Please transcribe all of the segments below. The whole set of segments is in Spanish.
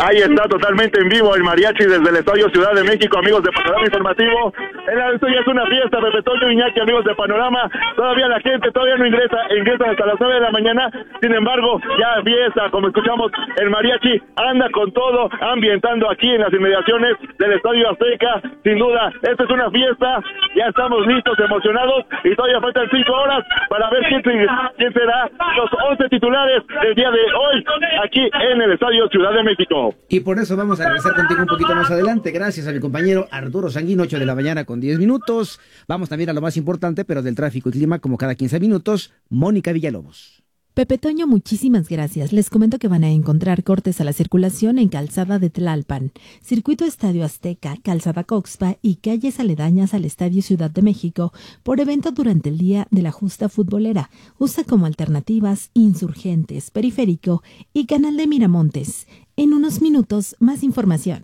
Ahí está totalmente en vivo el mariachi desde el Estadio Ciudad de México, amigos de Panorama Informativo. Esto ya es una fiesta, Pepe Toño, Iñaki, amigos de Panorama. Todavía la gente no ingresa hasta las 9 de la mañana. Sin embargo, ya fiesta, como escuchamos, el mariachi anda con todo, ambientando aquí en las inmediaciones del Estadio Azteca. Sin duda, esta es una fiesta. Ya estamos listos, emocionados, y todavía faltan 5 horas para ver quién será los 11 titulares del día de hoy aquí en el Estadio Ciudad de México. Y por eso vamos a regresar contigo un poquito más adelante. Gracias a mi compañero Arturo Sanguino, 8 de la mañana con 10 minutos. Vamos también a lo más importante, pero del tráfico y clima, como cada 15 minutos, Mónica Villalobos. Pepe Toño, muchísimas gracias. Les comento que van a encontrar cortes a la circulación en Calzada de Tlalpan, Circuito Estadio Azteca, Calzada Coxpa y calles aledañas al Estadio Ciudad de México por evento durante el día de la justa futbolera. Usa como alternativas Insurgentes, Periférico y Canal de Miramontes. En unos minutos, más información.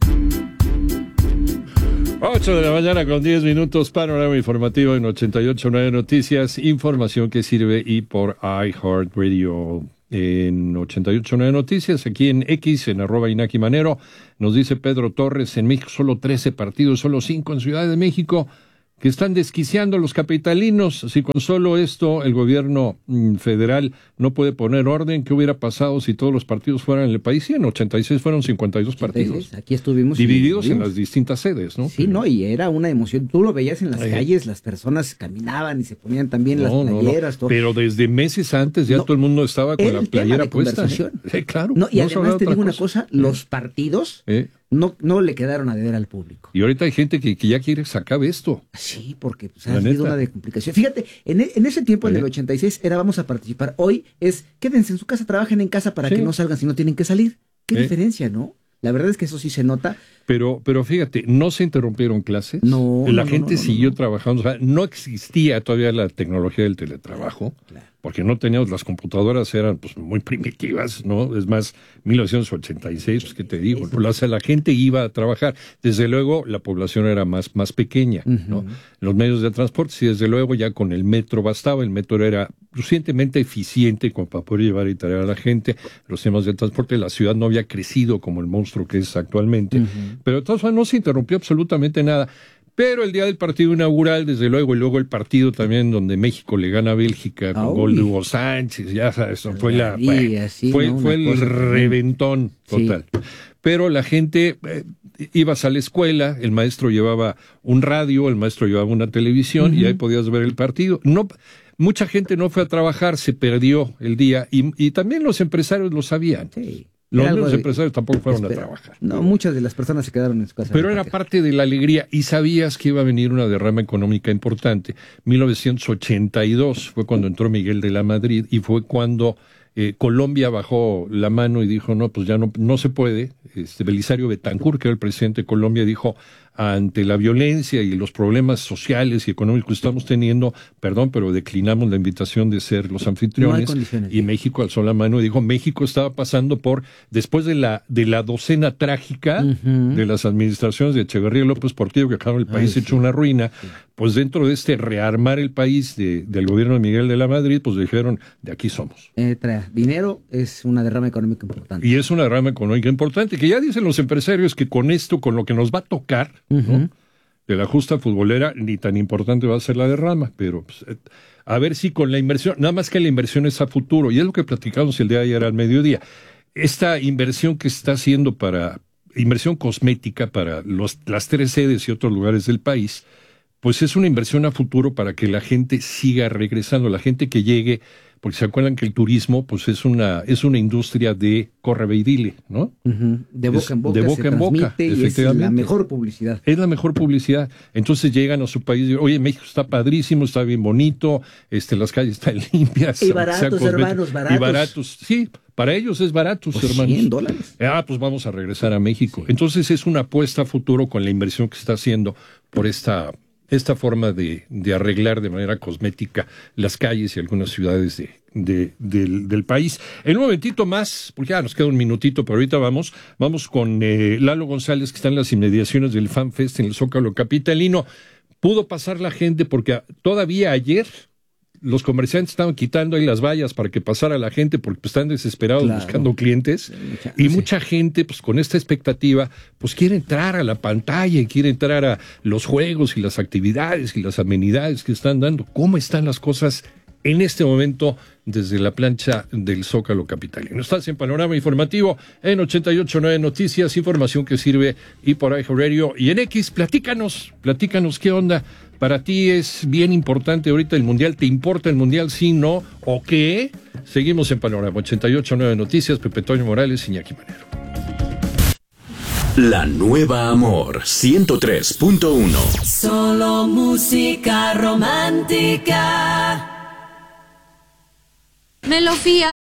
8 de la mañana con 10 minutos, panorama informativo en 88.9 Noticias, información que sirve y por iHeartRadio en 88.9 Noticias, aquí en X, en @Inaki Manero, nos dice Pedro Torres, en México solo 13 partidos, solo 5 en Ciudad de México, que están desquiciando a los capitalinos. Si con solo esto el gobierno federal no puede poner orden, ¿qué hubiera pasado si todos los partidos fueran en el país? Sí, en 86 fueron 52 partidos. Aquí estuvimos. Divididos en las distintas sedes, ¿no? Sí, no, y era una emoción. Tú lo veías en las calles, las personas caminaban y se ponían también las playeras. Todo. Pero desde meses antes ya todo el mundo estaba con la playera puesta. Sí, claro. No, y además te digo una cosa, los partidos no le quedaron a deber al público. Y ahorita hay gente que ya quiere sacar esto. Sí, porque ha habido una complicación. Fíjate, en ese tiempo, en el 86, era vamos a participar. Hoy es quédense en su casa, trabajen en casa para que no salgan si no tienen que salir. ¿Qué diferencia, no? La verdad es que eso sí se nota. Pero fíjate, no se interrumpieron clases. La gente siguió trabajando. O sea, no existía todavía la tecnología del teletrabajo, porque no teníamos, las computadoras eran pues muy primitivas, ¿no? Es más, 1986, pues, ¿qué te digo? O sea, la gente iba a trabajar. Desde luego, la población era más pequeña, ¿no? Los medios de transporte, sí, desde luego, ya con el metro bastaba. El metro era suficientemente eficiente como para poder llevar y traer a la gente. Los temas de transporte, la ciudad no había crecido como el monstruo que es actualmente. Pero de todas formas no se interrumpió absolutamente nada. Pero el día del partido inaugural, desde luego, y luego el partido también donde México le gana a Bélgica con gol de Hugo Sánchez, ya sabes, fue el reventón total. Sí. Pero la gente ibas a la escuela, el maestro llevaba un radio, el maestro llevaba una televisión y ahí podías ver el partido. No, mucha gente no fue a trabajar, se perdió el día y también los empresarios lo sabían. Sí. Los empresarios tampoco fueron a trabajar. No, muchas de las personas se quedaron en su casa. Pero era parte de la alegría y sabías que iba a venir una derrama económica importante. 1982 fue cuando entró Miguel de la Madrid y fue cuando Colombia bajó la mano y dijo, no, pues ya no se puede. Belisario Betancur, que era el presidente de Colombia, dijo, ante la violencia y los problemas sociales y económicos que estamos teniendo, perdón, pero declinamos la invitación de ser los anfitriones, y México alzó la mano y dijo, México estaba pasando por, después de la docena trágica de las administraciones de Echeverría y López Portillo, que dejaron el país hecho una ruina, pues dentro de rearmar el país del gobierno de Miguel de la Madrid, pues dijeron, de aquí somos. Dinero es una derrama económica importante. Y es una derrama económica importante, que ya dicen los empresarios que con esto, con lo que nos va a tocar, ¿no? De la justa futbolera, ni tan importante va a ser la derrama, pero pues, a ver si con la inversión, nada más que la inversión es a futuro, y es lo que platicamos el día de ayer al mediodía, esta inversión que está haciendo inversión cosmética para las 3 sedes y otros lugares del país, pues es una inversión a futuro para que la gente siga regresando, la gente que llegue, porque se acuerdan que el turismo pues es una industria de corre ve y dile, ¿no? De boca en boca, de boca en boca, efectivamente. Es la mejor publicidad. Es la mmejor publicidad. Entonces llegan a su país y dicen, oye, México está padrísimo, está bien bonito, las calles están limpias. Y baratos, hermanos, baratos. Y baratos, sí. Para ellos es barato, pues hermanos. $100. Pues vamos a regresar a México. Sí. Entonces es una apuesta a futuro con la inversión que se está haciendo por esta forma de arreglar de manera cosmética las calles y algunas ciudades del país. En un momentito más, porque ya nos queda un minutito, pero ahorita vamos con Lalo González, que está en las inmediaciones del FanFest en el Zócalo capitalino. Pudo pasar la gente porque todavía ayer los comerciantes estaban quitando ahí las vallas para que pasara la gente porque pues, están desesperados buscando clientes, y mucha gente pues con esta expectativa pues quiere entrar a la pantalla y quiere entrar a los juegos y las actividades y las amenidades que están dando. ¿Cómo están las cosas en este momento desde la plancha del Zócalo capitalino? Estás en Panorama Informativo en 88.9 Noticias, información que sirve y por iHeartRadio y en X. Platícanos qué onda. Para ti es bien importante ahorita el Mundial. ¿Te importa el Mundial, sí, no o qué? Seguimos en Panorama 88.9 Noticias. Pepe Toño Morales, Iñaki Manero. La Nueva Amor 103.1. Solo música romántica. Me lo fía.